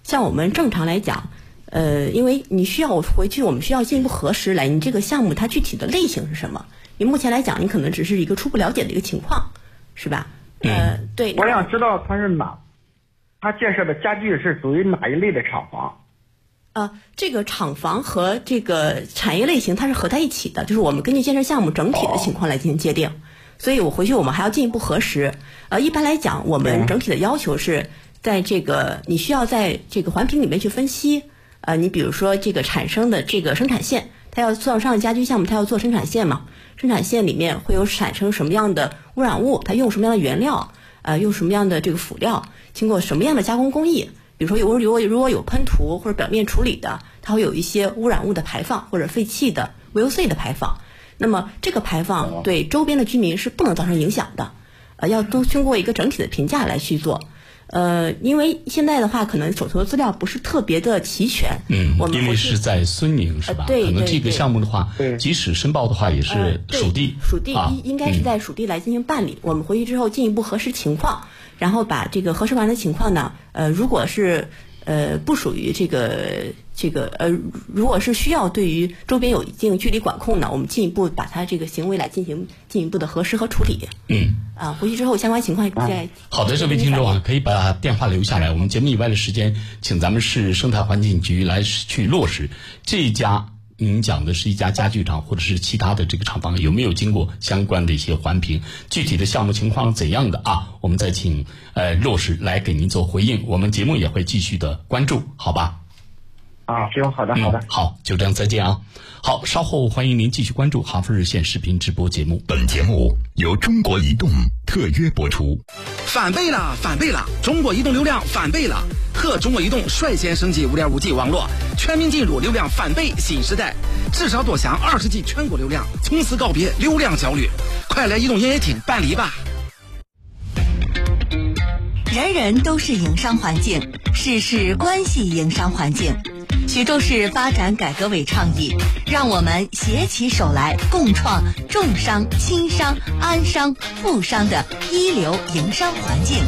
像我们正常来讲，因为你需要回去，我们需要进一步核实你这个项目它具体的类型是什么？你目前来讲，你可能只是一个初步了解的一个情况，是吧？对。 我想知道它建设的家具是属于哪一类的厂房？ 这个厂房和这个产业类型它是合在一起的，就是我们根据建设项目整体的情况来进行界定。所以回去我们还要进一步核实。一般来讲，我们整体的要求是在这个你需要在这个环评里面去分析。你比如说这个产生的这个生产线，它要做上家居项目，它要做生产线嘛，生产线里面会有产生什么样的污染物，它用什么样的原料，用什么样的这个辅料，经过什么样的加工工艺。比如说如果有喷涂或者表面处理的，它会有一些污染物的排放或者废气的 VOC 的排放。那么这个排放对周边的居民是不能造成影响的，要都经过一个整体的评价来去做。因为现在的话，可能手头的资料不是特别的齐全。 因为是在孙宁是吧？ 对， 可能这个项目的话，即使申报的话也是属地。 属地应该是在属地来进行办理。我们回去之后进一步核实情况，然后把这个核实完的情况呢，如果是不属于如果是需要对于周边有一定距离管控呢，我们进一步把它这个行为来进行进一步的核实和处理。回去之后相关情况再。 好的，这位听众啊，可以把电话留下来。我们节目以外的时间，请咱们市生态环境局来去落实这一家。您讲的是一家家具厂或者是其他的这个厂房，有没有经过相关的一些环评？具体的项目情况怎样的我们再请落实来给您做回应。我们节目也会继续的关注，好吧？ 行，好的。 好，就这样，再见啊。好，稍后欢迎您继续关注哈佛日线视频直播节目。 本节目由中国移动特约播出。 翻倍了！中国移动流量翻倍了！和中国移动率先升级 5.5G 网络，全面进入流量翻倍新时代，至少多享20G 全国流量，从此告别流量焦虑。快来移动营业厅办理吧！ 人人都是营商环境，事事关系营商环境。徐州市发展改革委倡议，让我们携起手来，共创重商、轻商、安商、富商的一流营商环境。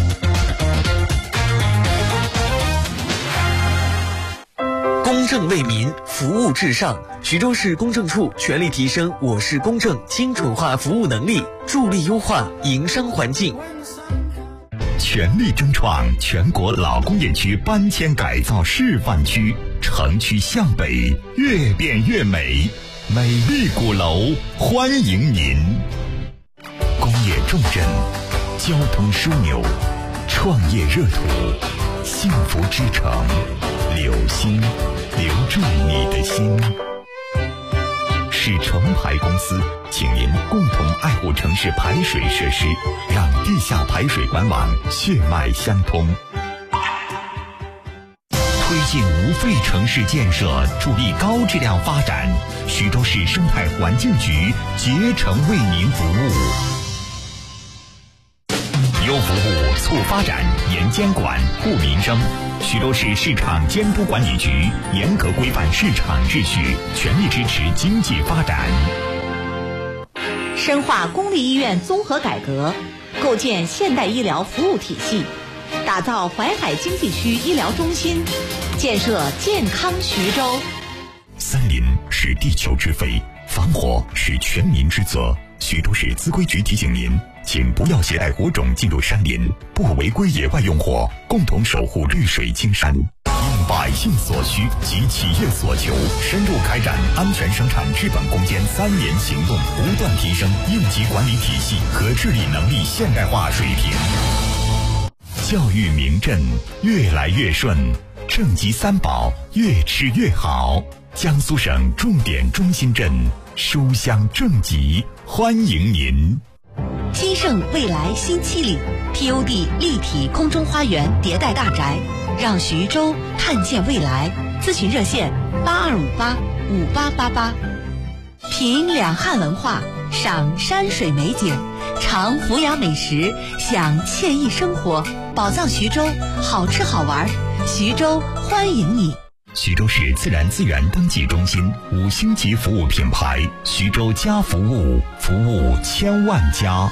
公正为民，服务至上。徐州市公证处全力提升我市公证精准化服务能力，助力优化营商环境。 全力争创全国老工业区搬迁改造示范区，城区向北，越变越美，美丽鼓楼欢迎您。工业重镇，交通枢纽，创业热土，幸福之城，留心，留住你的心。市城排公司请您共同爱护城市排水设施，让地下排水管网血脉相通，推进无废城市建设，助力高质量发展。徐州市生态环境局竭诚为您服务。优服务，促发展，严监管，护民生。徐州市市场监督管理局严格规范市场秩序，全力支持经济发展。 深化公立医院综合改革，构建现代医疗服务体系，打造淮海经济区医疗中心，建设健康徐州。 森林是地球之肺，防火是全民之责。徐州市资规局提醒您，请不要携带火种进入山林，不违规野外用火，共同守护绿水青山。应百姓所需及企业所求，深入开展安全生产治本攻坚3年行动，不断提升应急管理体系和治理能力现代化水平。教育名镇越来越顺，正极三宝越吃越好。江苏省重点中心镇书香正极，欢迎您。 金盛未来新7里 PUD 立体空中花园迭代大宅，让徐州看见未来。咨询热线82585888。品两汉文化，赏山水美景，尝福雅美食，享惬意生活，宝藏徐州，好吃好玩，徐州欢迎你。 徐州市自然资源登记中心5星级服务品牌，徐州家服务，服务千万家。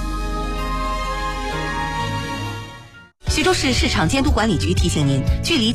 徐州市市场监督管理局提醒您，距离